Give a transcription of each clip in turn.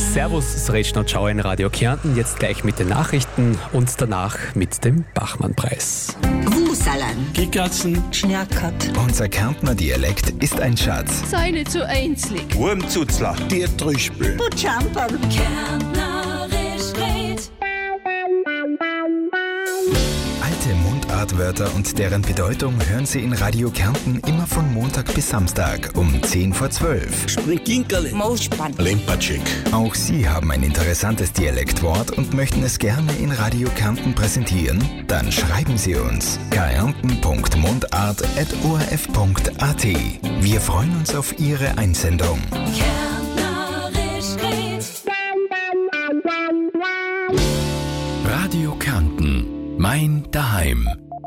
Servus, es ist noch Ciao in Radio Kärnten. Jetzt gleich mit den Nachrichten und danach mit dem Bachmann-Preis. Wusalan, Kickertzen, Schnerkert. Unser Kärntner Dialekt ist ein Schatz. Sei nicht so einzlig. Wurmzuzler, Der Trüspel. Butschamperl. Kärntnerisch red. Alte Mundartwörter und deren Bedeutung hören Sie in Radio Kärnten immer von Montag bis Samstag um 10 vor 12. Springinkerle. Moospann. Lempatschik. Auch Sie haben ein interessantes Dialektwort und möchten es gerne in Radio Kärnten präsentieren? Dann schreiben Sie uns kärnten.mundart@orf.at. Wir freuen uns auf Ihre Einsendung. Kärntnerisch red. Radio Kärnten. Mein Daheim.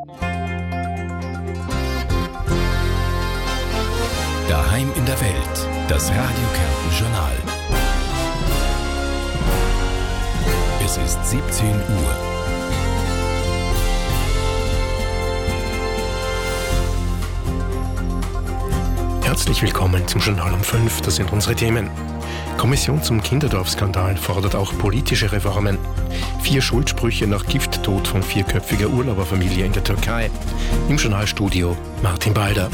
Daheim in der Welt. Das Radio Kärnten Journal. Es ist 17 Uhr. Herzlich willkommen zum Journal um 5. Das sind unsere Themen. Kommission zum Kinderdorfskandal fordert auch politische Reformen. 4 Schuldsprüche nach Gifttod von 4-köpfiger Urlauberfamilie in der Türkei. Im Journalstudio Martin Balder.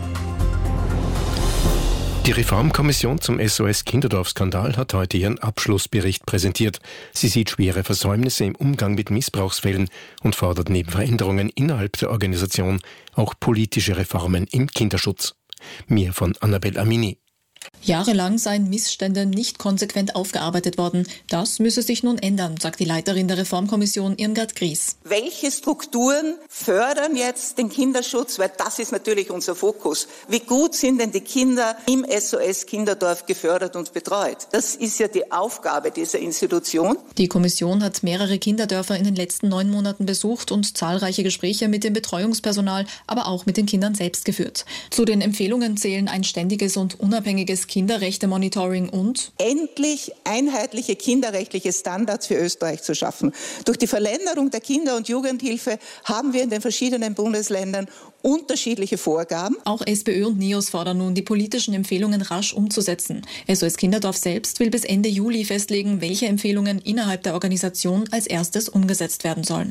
Die Reformkommission zum SOS-Kinderdorfskandal hat heute ihren Abschlussbericht präsentiert. Sie sieht schwere Versäumnisse im Umgang mit Missbrauchsfällen und fordert neben Veränderungen innerhalb der Organisation auch politische Reformen im Kinderschutz. Mehr von Annabel Amini. Jahrelang seien Missstände nicht konsequent aufgearbeitet worden. Das müsse sich nun ändern, sagt die Leiterin der Reformkommission Irmgard Gries. Welche Strukturen fördern jetzt den Kinderschutz? Weil das ist natürlich unser Fokus. Wie gut sind denn die Kinder im SOS Kinderdorf gefördert und betreut? Das ist ja die Aufgabe dieser Institution. Die Kommission hat mehrere Kinderdörfer in den letzten 9 Monaten besucht und zahlreiche Gespräche mit dem Betreuungspersonal, aber auch mit den Kindern selbst geführt. Zu den Empfehlungen zählen ein ständiges und unabhängiges Kinderrechte-Monitoring und Endlich einheitliche kinderrechtliche Standards für Österreich zu schaffen. Durch die Verländerung der Kinder- und Jugendhilfe haben wir in den verschiedenen Bundesländern unterschiedliche Vorgaben. auch SPÖ und NEOS fordern nun, die politischen Empfehlungen rasch umzusetzen. SOS Kinderdorf selbst will bis Ende Juli festlegen, welche Empfehlungen innerhalb der Organisation als erstes umgesetzt werden sollen.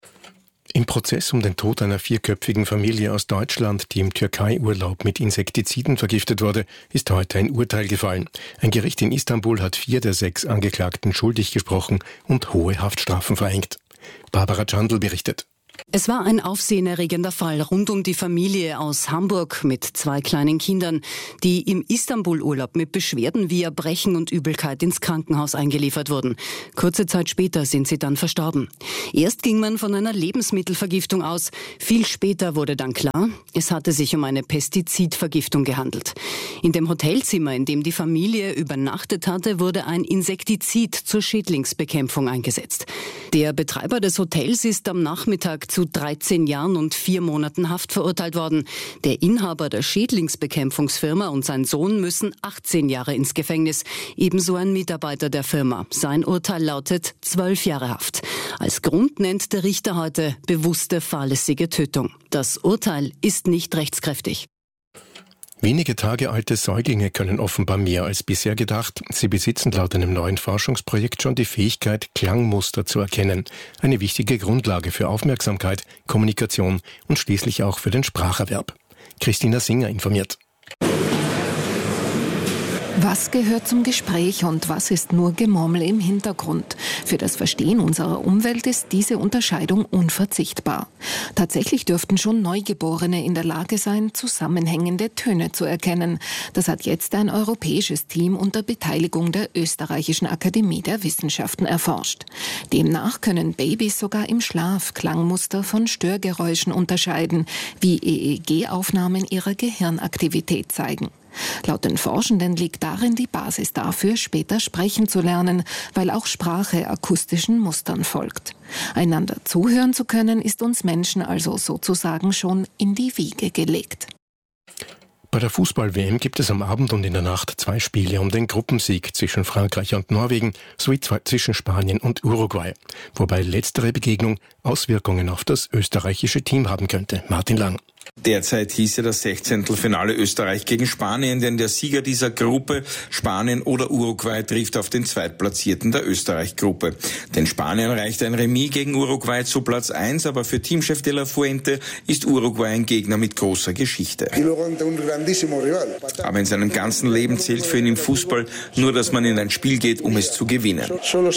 Im Prozess um den Tod einer 4-köpfigen Familie aus Deutschland, die im Türkei-Urlaub mit Insektiziden vergiftet wurde, ist heute ein Urteil gefallen. Ein Gericht in Istanbul hat 4 der 6 Angeklagten schuldig gesprochen und hohe Haftstrafen verhängt. Barbara Chandl berichtet. Es war ein aufsehenerregender Fall rund um die Familie aus Hamburg mit 2 kleinen Kindern, die im Istanbul-Urlaub mit Beschwerden wie Erbrechen und Übelkeit ins Krankenhaus eingeliefert wurden. Kurze Zeit später sind sie dann verstorben. Erst ging man von einer Lebensmittelvergiftung aus. Viel später wurde dann klar, es hatte sich um eine Pestizidvergiftung gehandelt. In dem Hotelzimmer, in dem die Familie übernachtet hatte, wurde ein Insektizid zur Schädlingsbekämpfung eingesetzt. Der Betreiber des Hotels ist am Nachmittag zu 13 Jahren und 4 Monaten Haft verurteilt worden. Der Inhaber der Schädlingsbekämpfungsfirma und sein Sohn müssen 18 Jahre ins Gefängnis. Ebenso ein Mitarbeiter der Firma. Sein Urteil lautet 12 Jahre Haft. Als Grund nennt der Richter heute bewusste fahrlässige Tötung. Das Urteil ist nicht rechtskräftig. Wenige Tage alte Säuglinge können offenbar mehr als bisher gedacht. Sie besitzen laut einem neuen Forschungsprojekt schon die Fähigkeit, Klangmuster zu erkennen. Eine wichtige Grundlage für Aufmerksamkeit, Kommunikation und schließlich auch für den Spracherwerb. Christina Singer informiert. Was gehört zum Gespräch und was ist nur Gemurmel im Hintergrund? Für das Verstehen unserer Umwelt ist diese Unterscheidung unverzichtbar. Tatsächlich dürften schon Neugeborene in der Lage sein, zusammenhängende Töne zu erkennen. Das hat jetzt ein europäisches Team unter Beteiligung der Österreichischen Akademie der Wissenschaften erforscht. Demnach können Babys sogar im Schlaf Klangmuster von Störgeräuschen unterscheiden, wie EEG-Aufnahmen ihrer Gehirnaktivität zeigen. Laut den Forschenden liegt darin die Basis dafür, später sprechen zu lernen, weil auch Sprache akustischen Mustern folgt. Einander zuhören zu können, ist uns Menschen also sozusagen schon in die Wiege gelegt. Bei der Fußball-WM gibt es am Abend und in der Nacht 2 Spiele um den Gruppensieg zwischen Frankreich und Norwegen sowie zwischen Spanien und Uruguay, wobei letztere Begegnung Auswirkungen auf das österreichische Team haben könnte. Martin Lang. Derzeit hieße das 16. Finale Österreich gegen Spanien, denn der Sieger dieser Gruppe, Spanien oder Uruguay, trifft auf den Zweitplatzierten der Österreich-Gruppe. Denn Spanien reicht ein Remis gegen Uruguay zu Platz 1, aber für Teamchef De La Fuente ist Uruguay ein Gegner mit großer Geschichte. Aber in seinem ganzen Leben zählt für ihn im Fußball nur, dass man in ein Spiel geht, um es zu gewinnen.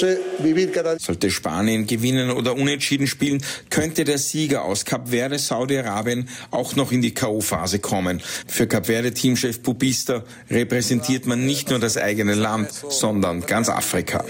Sollte Spanien gewinnen oder unentschieden spielen, könnte der Sieger aus Kap Verde, Saudi-Arabien, auch noch in die K.O.-Phase kommen. Für Kap Verde-Teamchef Pupista repräsentiert man nicht nur das eigene Land, sondern ganz Afrika.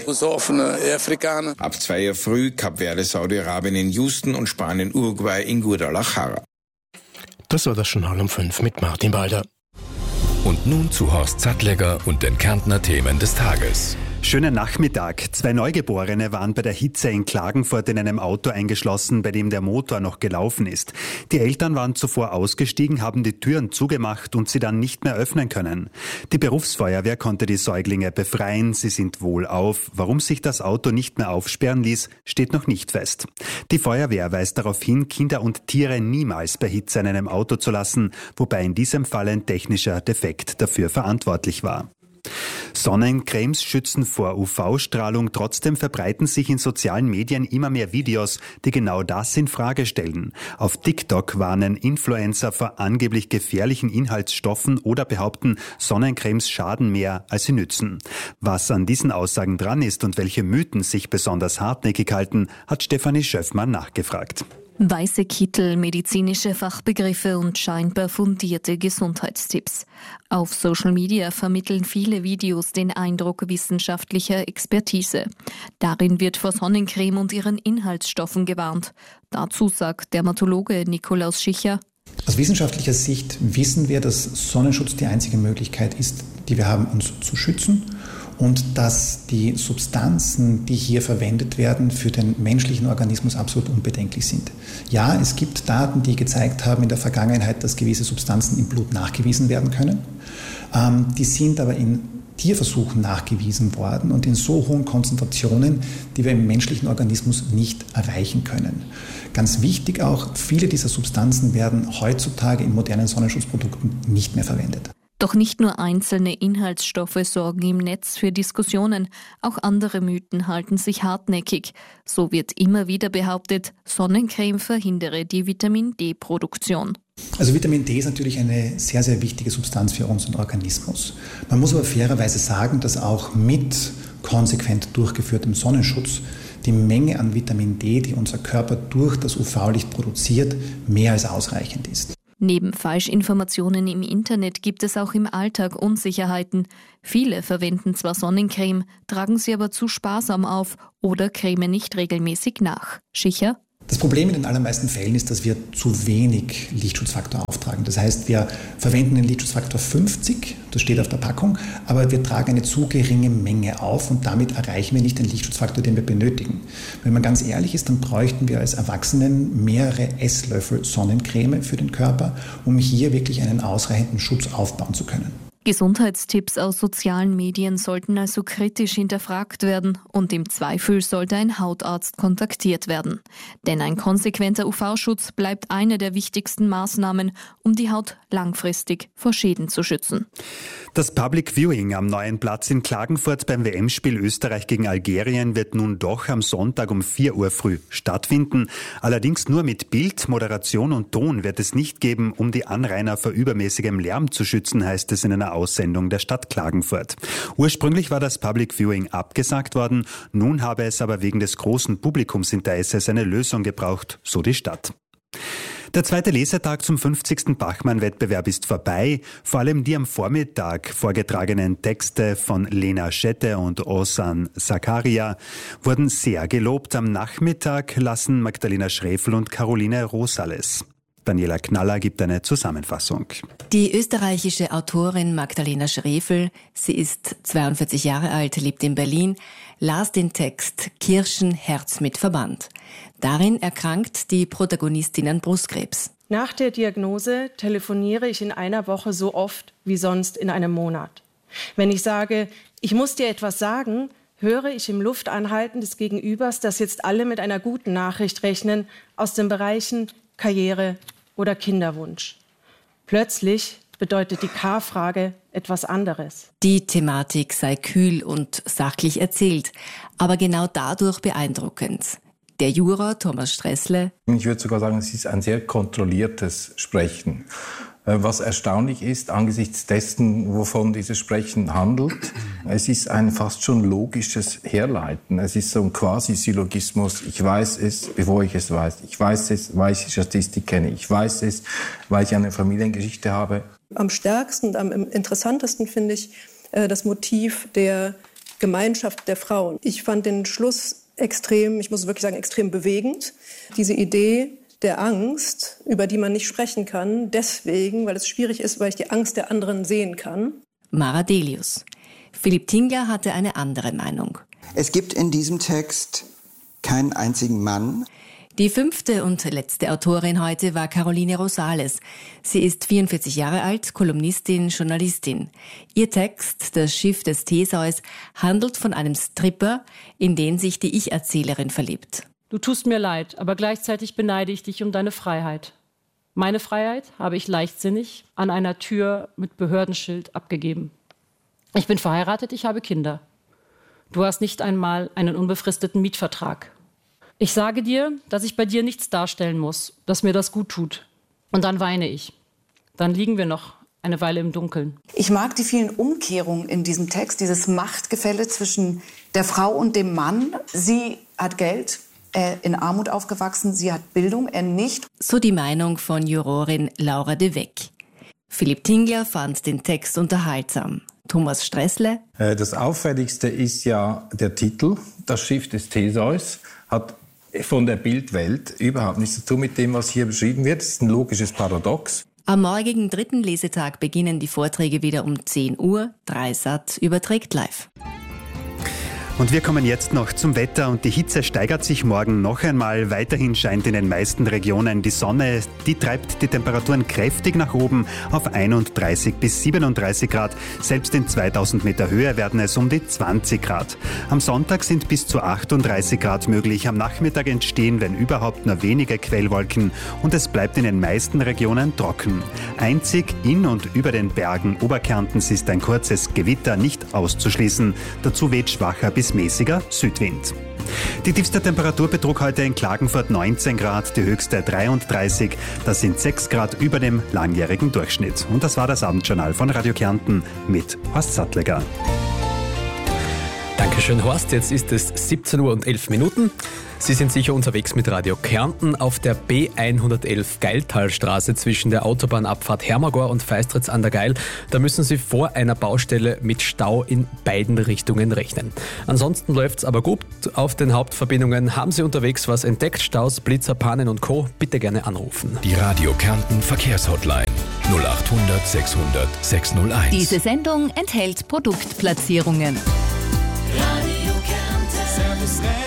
Ab 2 Uhr früh Kap Verde, Saudi-Arabien in Houston und Spanien, Uruguay in Guadalajara. Das war das Journal um 5 mit Martin Balder. Und nun zu Horst Sattlegger und den Kärntner Themen des Tages. Schönen Nachmittag. 2 Neugeborene waren bei der Hitze in Klagenfurt in einem Auto eingeschlossen, bei dem der Motor noch gelaufen ist. Die Eltern waren zuvor ausgestiegen, haben die Türen zugemacht und sie dann nicht mehr öffnen können. Die Berufsfeuerwehr konnte die Säuglinge befreien. Sie sind wohlauf. Warum sich das Auto nicht mehr aufsperren ließ, steht noch nicht fest. Die Feuerwehr weist darauf hin, Kinder und Tiere niemals bei Hitze in einem Auto zu lassen, wobei in diesem Fall ein technischer Defekt dafür verantwortlich war. Sonnencremes schützen vor UV-Strahlung, trotzdem verbreiten sich in sozialen Medien immer mehr Videos, die genau das in Frage stellen. Auf TikTok warnen Influencer vor angeblich gefährlichen Inhaltsstoffen oder behaupten, Sonnencremes schaden mehr, als sie nützen. Was an diesen Aussagen dran ist und welche Mythen sich besonders hartnäckig halten, hat Stefanie Schöffmann nachgefragt. Weiße Kittel, medizinische Fachbegriffe und scheinbar fundierte Gesundheitstipps. Auf Social Media vermitteln viele Videos den Eindruck wissenschaftlicher Expertise. Darin wird vor Sonnencreme und ihren Inhaltsstoffen gewarnt. Dazu sagt Dermatologe Nikolaus Schicher: Aus wissenschaftlicher Sicht wissen wir, dass Sonnenschutz die einzige Möglichkeit ist, die wir haben, uns zu schützen. Und dass die Substanzen, die hier verwendet werden, für den menschlichen Organismus absolut unbedenklich sind. Ja, es gibt Daten, die gezeigt haben in der Vergangenheit, dass gewisse Substanzen im Blut nachgewiesen werden können. Die sind aber in Tierversuchen nachgewiesen worden und in so hohen Konzentrationen, die wir im menschlichen Organismus nicht erreichen können. Ganz wichtig auch, viele dieser Substanzen werden heutzutage in modernen Sonnenschutzprodukten nicht mehr verwendet. Doch nicht nur einzelne Inhaltsstoffe sorgen im Netz für Diskussionen, auch andere Mythen halten sich hartnäckig. So wird immer wieder behauptet, Sonnencreme verhindere die Vitamin-D-Produktion. Also Vitamin D ist natürlich eine sehr, sehr wichtige Substanz für unseren Organismus. Man muss aber fairerweise sagen, dass auch mit konsequent durchgeführtem Sonnenschutz die Menge an Vitamin D, die unser Körper durch das UV-Licht produziert, mehr als ausreichend ist. Neben Falschinformationen im Internet gibt es auch im Alltag Unsicherheiten. Viele verwenden zwar Sonnencreme, tragen sie aber zu sparsam auf oder cremen nicht regelmäßig nach. Schicher? Das Problem in den allermeisten Fällen ist, dass wir zu wenig Lichtschutzfaktor auftragen. Das heißt, wir verwenden den Lichtschutzfaktor 50, das steht auf der Packung, aber wir tragen eine zu geringe Menge auf und damit erreichen wir nicht den Lichtschutzfaktor, den wir benötigen. Wenn man ganz ehrlich ist, dann bräuchten wir als Erwachsenen mehrere Esslöffel Sonnencreme für den Körper, um hier wirklich einen ausreichenden Schutz aufbauen zu können. Gesundheitstipps aus sozialen Medien sollten also kritisch hinterfragt werden und im Zweifel sollte ein Hautarzt kontaktiert werden. Denn ein konsequenter UV-Schutz bleibt eine der wichtigsten Maßnahmen, um die Haut langfristig vor Schäden zu schützen. Das Public Viewing am Neuen Platz in Klagenfurt beim WM-Spiel Österreich gegen Algerien wird nun doch am Sonntag um 4 Uhr früh stattfinden. Allerdings nur mit Bild, Moderation und Ton wird es nicht geben, um die Anrainer vor übermäßigem Lärm zu schützen, heißt es in einer Aussendung der Stadt Klagenfurt. Ursprünglich war das Public Viewing abgesagt worden, nun habe es aber wegen des großen Publikumsinteresses eine Lösung gebraucht, so die Stadt. Der zweite Lesetag zum 50. Bachmann-Wettbewerb ist vorbei. Vor allem die am Vormittag vorgetragenen Texte von Lena Schette und Ozan Zakaria wurden sehr gelobt. Am Nachmittag lassen Magdalena Schrefl und Caroline Rosales. Daniela Knaller gibt eine Zusammenfassung. Die österreichische Autorin Magdalena Schrefl, sie ist 42 Jahre alt, lebt in Berlin, las den Text Kirchenherz mit Verband. Darin erkrankt die Protagonistin an Brustkrebs. Nach der Diagnose telefoniere ich in einer Woche so oft wie sonst in einem Monat. Wenn ich sage, ich muss dir etwas sagen, höre ich im Luftanhalten des Gegenübers, dass jetzt alle mit einer guten Nachricht rechnen aus den Bereichen Karriere oder Kinderwunsch. Plötzlich bedeutet die K-Frage etwas anderes. Die Thematik sei kühl und sachlich erzählt, aber genau dadurch beeindruckend. Der Juror Thomas Stressle. Ich würde sogar sagen, es ist ein sehr kontrolliertes Sprechen. Was erstaunlich ist, angesichts dessen, wovon dieses Sprechen handelt, es ist ein fast schon logisches Herleiten. Es ist so ein Quasi-Syllogismus. Ich weiß es, bevor ich es weiß. Ich weiß es, weil ich die Statistik kenne. Ich weiß es, weil ich eine Familiengeschichte habe. Am stärksten und am interessantesten finde ich das Motiv der Gemeinschaft der Frauen. Ich fand den Schluss extrem, ich muss wirklich sagen, extrem bewegend. Diese Idee der Angst, über die man nicht sprechen kann, deswegen, weil es schwierig ist, weil ich die Angst der anderen sehen kann. Mara Delius. Philipp Tingler hatte eine andere Meinung. Es gibt in diesem Text keinen einzigen Mann. Die 5. und letzte Autorin heute war Caroline Rosales. Sie ist 44 Jahre alt, Kolumnistin, Journalistin. Ihr Text, Das Schiff des Theseus, handelt von einem Stripper, in den sich die Ich-Erzählerin verliebt. Du tust mir leid, aber gleichzeitig beneide ich dich um deine Freiheit. Meine Freiheit habe ich leichtsinnig an einer Tür mit Behördenschild abgegeben. Ich bin verheiratet, ich habe Kinder. Du hast nicht einmal einen unbefristeten Mietvertrag. Ich sage dir, dass ich bei dir nichts darstellen muss, dass mir das gut tut. Und dann weine ich. Dann liegen wir noch eine Weile im Dunkeln. Ich mag die vielen Umkehrungen in diesem Text, dieses Machtgefälle zwischen der Frau und dem Mann. Sie hat Geld. In Armut aufgewachsen, sie hat Bildung, er nicht. So die Meinung von Jurorin Laura de Weck. Philipp Tingler fand den Text unterhaltsam. Thomas Stressle. Das Auffälligste ist ja der Titel, Das Schiff des Theseus, hat von der Bildwelt überhaupt nichts zu tun mit dem, was hier beschrieben wird. Das ist ein logisches Paradox. Am morgigen 3. Lesetag beginnen die Vorträge wieder um 10 Uhr. Dreisat überträgt live. Und wir kommen jetzt noch zum Wetter und die Hitze steigert sich morgen noch einmal. Weiterhin scheint in den meisten Regionen die Sonne. Die treibt die Temperaturen kräftig nach oben auf 31 bis 37 Grad. Selbst in 2000 Meter Höhe werden es um die 20 Grad. Am Sonntag sind bis zu 38 Grad möglich. Am Nachmittag entstehen, wenn überhaupt, nur wenige Quellwolken und es bleibt in den meisten Regionen trocken. Einzig in und über den Bergen Oberkärntens ist ein kurzes Gewitter nicht auszuschließen. Dazu weht schwacher bis mäßiger Südwind. Die tiefste Temperatur betrug heute in Klagenfurt 19 Grad, die höchste 33. Das sind 6 Grad über dem langjährigen Durchschnitt. Und das war das Abendjournal von Radio Kärnten mit Horst Sattleger. Dankeschön, Horst. Jetzt ist es 17 Uhr und 11 Minuten. Sie sind sicher unterwegs mit Radio Kärnten auf der B111 Geiltalstraße zwischen der Autobahnabfahrt Hermagor und Feistritz an der Geil. Da müssen Sie vor einer Baustelle mit Stau in beiden Richtungen rechnen. Ansonsten läuft's aber gut auf den Hauptverbindungen. Haben Sie unterwegs was entdeckt? Staus, Blitzer, Pannen und Co. Bitte gerne anrufen. Die Radio Kärnten Verkehrshotline 0800 600 601. Diese Sendung enthält Produktplatzierungen. Radio Kärnten.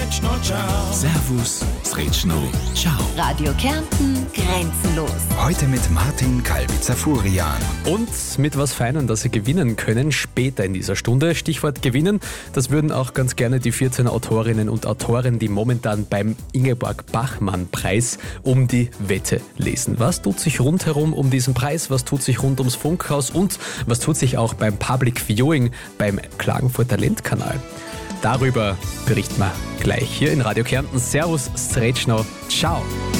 Servus, Sretschno, ciao. Radio Kärnten, grenzenlos. Heute mit Martin Kalbitzer-Furian. Und mit was Feinem, das Sie gewinnen können, später in dieser Stunde. Stichwort gewinnen, das würden auch ganz gerne die 14 Autorinnen und Autoren, die momentan beim Ingeborg-Bachmann-Preis um die Wette lesen. Was tut sich rundherum um diesen Preis? Was tut sich rund ums Funkhaus? Und was tut sich auch beim Public Viewing beim Klagenfurter Ländkanal? Darüber berichten wir gleich hier in Radio Kärnten. Servus, Sretschno, ciao.